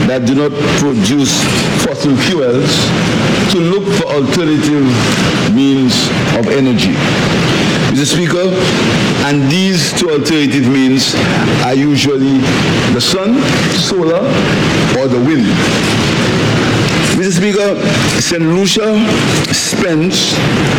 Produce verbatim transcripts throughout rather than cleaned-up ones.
that do not produce fossil fuels to look for alternative means of energy. Mister Speaker, and these two alternative means are usually the sun, solar, or the wind. Mister Speaker, Saint Lucia spends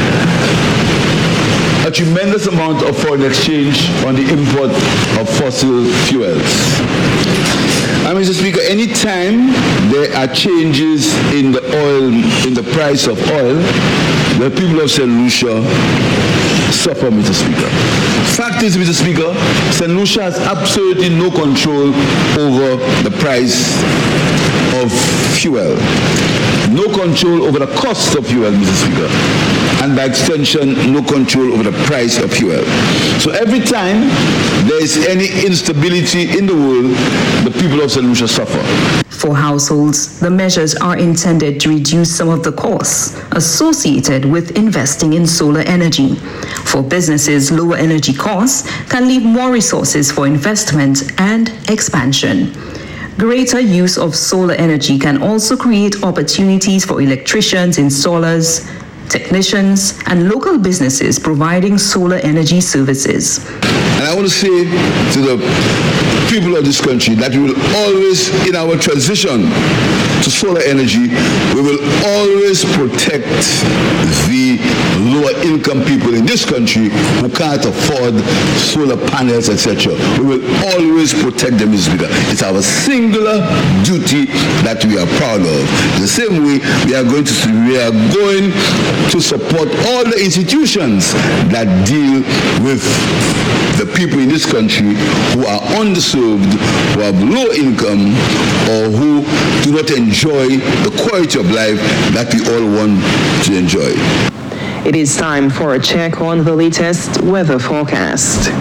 a tremendous amount of foreign exchange on the import of fossil fuels. And Mister Speaker, any time there are changes in the oil, in the price of oil, the people of Saint Lucia suffer, Mister Speaker. Fact is, Mister Speaker, Saint Lucia has absolutely no control over the price of fuel. No control over the cost of fuel, Mister Speaker. And by extension, no control over the price of fuel. So every time there is any instability in the world, the people of Saint Lucia suffer. For households, the measures are intended to reduce some of the costs associated with investing in solar energy. For businesses, lower energy costs can leave more resources for investment and expansion. Greater use of solar energy can also create opportunities for electricians, installers, technicians, and local businesses providing solar energy services. And I want to say to the people of this country that we will always, in our transition to solar energy, we will always protect the lower income people in this country who can't afford solar panels, et cetera. We will always protect them, Mister Speaker. It's our singular duty that we are proud of. In the same way, we are going to we are going to support all the institutions that deal with the people in this country who are underserved, who have low income, or who do not enjoy the quality of life that we all want to enjoy. It is time for a check on the latest weather forecast.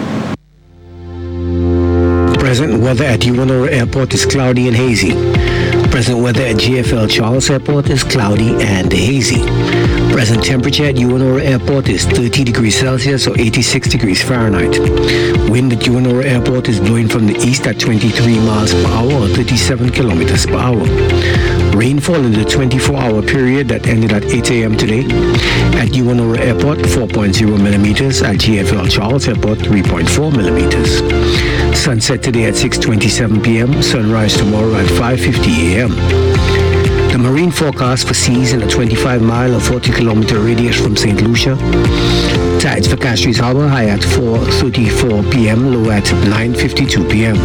Present weather at Uwharnora Airport is cloudy and hazy. Present weather at J F L Charles Airport is cloudy and hazy. Present temperature at Uwharnora Airport is thirty degrees Celsius or eighty-six degrees Fahrenheit. Wind at Uwharnora Airport is blowing from the east at twenty-three miles per hour or thirty-seven kilometers per hour. Rainfall in the twenty-four hour period that ended at eight a.m. today. At Uwharnora Airport, four point zero millimeters. At J F L Charles Airport, three point four millimeters. Sunset today at six twenty-seven p.m. Sunrise tomorrow at five fifty a.m. The marine forecast for seas in a twenty-five mile or forty kilometer radius from Saint Lucia. Tides for Castries Harbour high at four thirty-four p.m. low at nine fifty-two p.m.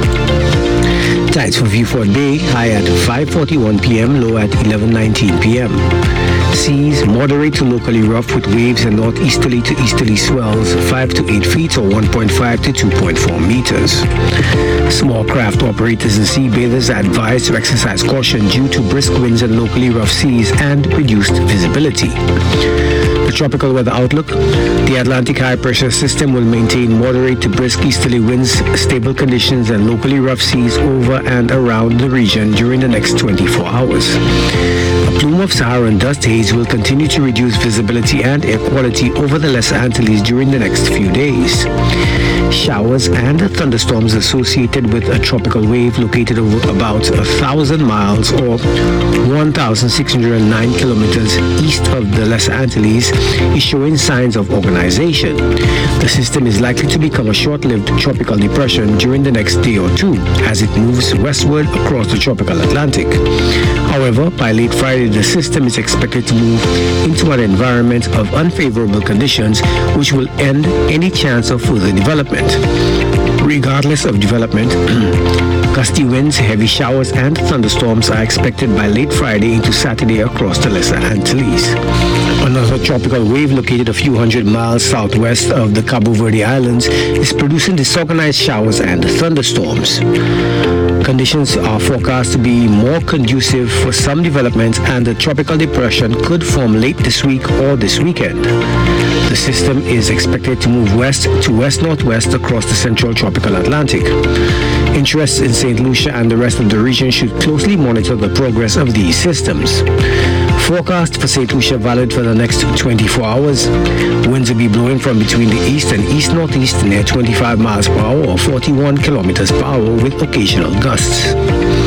Tides for Viewfort Bay high at five forty-one p.m. low at eleven nineteen p.m. Seas moderate to locally rough with waves and northeasterly to easterly swells five to eight feet or one point five to two point four meters. Small craft operators and sea bathers are advised to exercise caution due to brisk winds and locally rough seas and reduced visibility. The tropical weather outlook. The Atlantic high pressure system will maintain moderate to brisk easterly winds, stable conditions and locally rough seas over and around the region during the next twenty-four hours. A plume of Saharan dust haze will continue to reduce visibility and air quality over the Lesser Antilles during the next few days. Showers and thunderstorms associated with a tropical wave located over about a thousand miles or one thousand six hundred nine kilometers east of the Lesser Antilles is showing signs of organization. The system is likely to become a short-lived tropical depression during the next day or two as it moves westward across the tropical Atlantic. However, by late Friday, the system is expected to move into an environment of unfavorable conditions, which will end any chance of further development. Regardless of development, gusty winds, heavy showers, and thunderstorms are expected by late Friday into Saturday across the Lesser Antilles. Another tropical wave located a few hundred miles southwest of the Cabo Verde Islands is producing disorganized showers and thunderstorms. Conditions are forecast to be more conducive for some development, and the tropical depression could form late this week or this weekend. The system is expected to move west to west-northwest across the central tropical Atlantic. Interests in Saint Lucia and the rest of the region should closely monitor the progress of these systems. Forecast for Saint Lucia valid for the next twenty-four hours. Winds will be blowing from between the east and east-northeast near twenty-five miles per hour or forty-one kilometers per hour with occasional gusts.